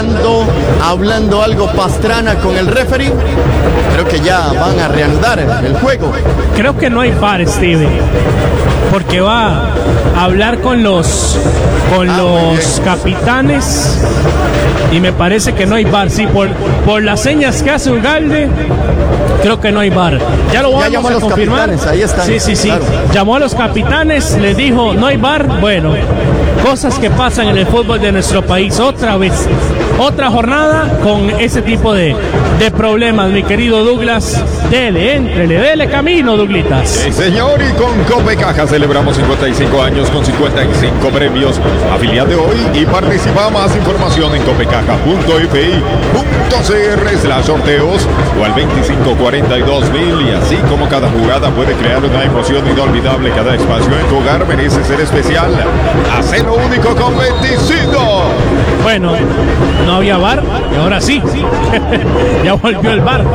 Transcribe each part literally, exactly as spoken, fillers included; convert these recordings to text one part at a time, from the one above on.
hablando, hablando algo Pastrana con el referee. Creo que ya van a reanudar el, el juego. Creo que no hay V A R, Steven, porque va a hablar con los con ah, los capitanes y me parece que no hay V A R. Sí, por, por las señas que hace Ugalde, creo que no hay V A R. Ya lo vamos ya a, a confirmar. Ahí está. Sí, sí, sí. Claro. Llamó a los capitanes, les dijo no hay V A R. Bueno, cosas que pasan en el fútbol de nuestro país. Otra vez, otra jornada con ese tipo de, de problemas, mi querido Douglas. Dele, entrele, dele camino, Douglitas. Sí, señor, y con Copecaja celebramos cincuenta y cinco años con cincuenta y cinco premios. Afiliate hoy y participa. Más información en copecaja punto f i punto c r slash sorteos o al veinticinco cuarenta y dos mil. Y así como cada jugada puede crear una emoción inolvidable, cada espacio en tu hogar merece ser especial. Hacelo único con Beticido. Bueno, no había V A R y ahora sí. Ya volvió el V A R.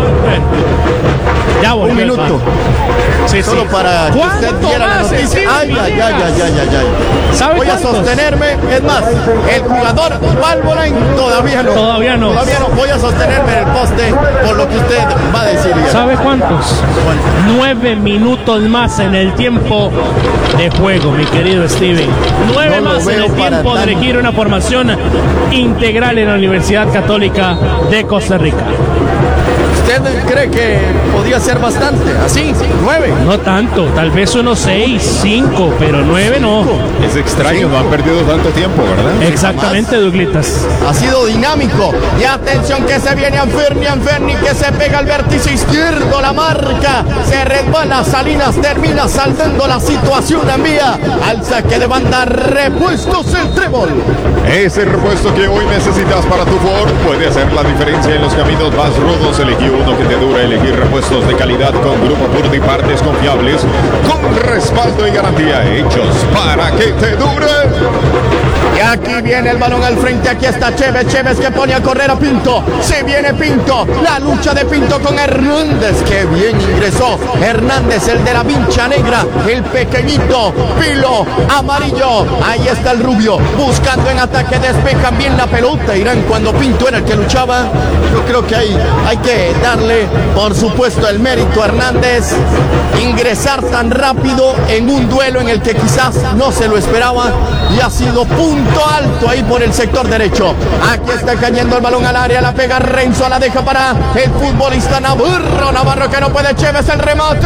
Ya volvió. Un minuto. Sí, Solo sí. para que usted viera la noticia. Ay, ay, ay, ay, ay, ay, ay. Voy a sostenerme. Es más, el jugador Valvorain todavía no. Todavía no. Todavía no. Voy a sostenerme en el poste por lo que usted va a decir. Ya. ¿Sabe cuántos? Bueno. Nueve minutos más en el tiempo de juego, mi querido Steven. Nueve no más en el tiempo de elegir una formación integral en la Universidad Católica de Costa Rica. ¿Usted cree que podría ser bastante? ¿Así? ¿Nueve? No tanto, tal vez unos seis, cinco, pero nueve no. Es extraño, no han perdido tanto tiempo, ¿verdad? Exactamente, Douglitas. Ha sido dinámico. Y atención que se viene Anferni, Anferni que se pega al vértice izquierdo, la marca. Se resbala Salinas, termina saltando la situación, envía al saque de banda. Repuestos el trébol. Ese repuesto que hoy necesitas para tu Ford puede hacer la diferencia en los caminos más rudos. Elegí uno que te dura. Elegir repuestos de calidad con Grupo Purdy, partes confiables, con respaldo y garantía, hechos para que te dure. Y aquí viene el balón al frente. Aquí está Chévez, Chévez que pone a correr a Pinto. Se viene Pinto, la lucha de Pinto con Hernández, que bien ingresó Hernández, el de la vincha negra, el pequeñito Pilo amarillo. Ahí está el rubio buscando en ataque, despejan bien la pelota. Irán cuando Pinto era el que luchaba. Yo creo que hay, hay que darle por supuesto el mérito a Hernández, ingresar tan rápido en un duelo en el que quizás no se lo esperaba, y ha sido punto alto ahí por el sector derecho. Aquí está cayendo el balón al área, la pega Renzo, la deja para el futbolista Navarro, Navarro que no puede, Chévez el remate.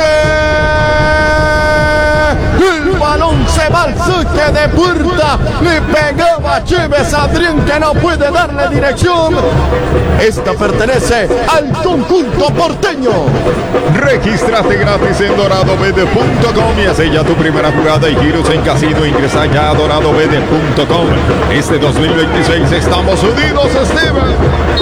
El balón se va al saque de puerta. Le pegaba Chévez a Adrián que no puede darle dirección. Esta pertenece al conjunto porteño. Regístrate gratis en dorado b d punto com y hace ya tu primera jugada y giros en casino. Ingresa ya a dorado b d punto com. Este dos mil veintiséis estamos unidos, Steven.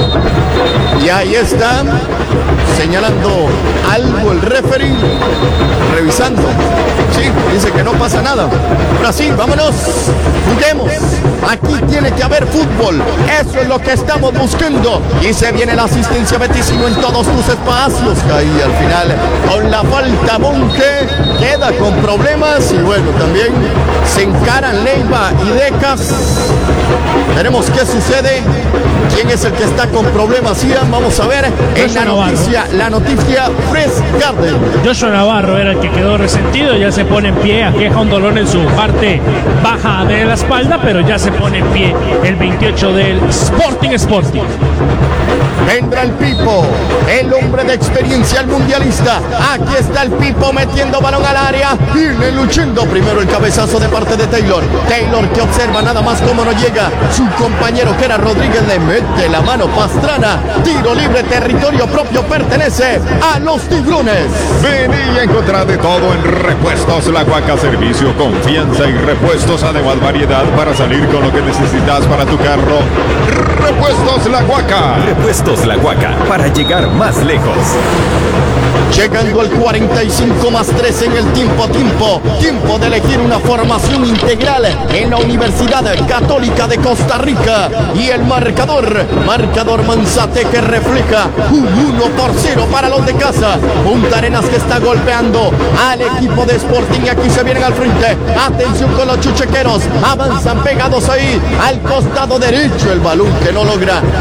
Y ahí está señalando algo el referee, revisando. Sí, dice que no pasa nada. Ahora sí, vámonos, juguemos. Aquí tiene que haber fútbol. Eso es lo que estamos buscando. Y se viene la asistencia Beticido en todos tus espacios. Ahí al final, con la falta, Monge queda con problemas. Y bueno, también se encaran Leiva y Decas. Veremos qué sucede. ¿Quién es el que está con problemas, Ian? Vamos a ver en la noticia, la noticia Fresh Garden. Joshua Navarro era el que quedó resentido, ya se pone en pie, aqueja un dolor en su parte baja de la espalda, pero ya se pone en pie el veintiocho del Sporting Sporting. Vendrá el Pipo, el hombre de experiencia, el mundialista. Aquí está el Pipo metiendo balón al área. Viene luchando primero el cabezazo de parte de Taylor. Taylor que observa nada más cómo no llega. Su compañero que era Rodríguez le mete la mano. Pastrana, tiro libre, territorio propio, pertenece a los Tiburones. Vení a encontrar de todo en Repuestos La Huaca. Servicio, confianza y repuestos, además variedad para salir con lo que necesitas para tu carro. Repuestos La Huaca. Repuestos La Huaca, para llegar más lejos. Llegando al cuarenta y cinco más tres en el tiempo tiempo. Tiempo de elegir una formación integral en la Universidad Católica de Costa Rica. Y el marcador, marcador Manzate que refleja un uno por cero para los de casa. Punta Arenas que está golpeando al equipo de Sporting. Aquí se vienen al frente. Atención con los chuchequeros. Avanzan pegados ahí al costado derecho. El balón que no logra